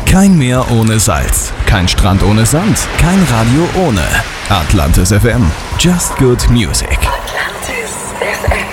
Kein Meer ohne Salz, kein Strand ohne Sand, kein Radio ohne Atlantis FM. Just good music. Atlantis FM.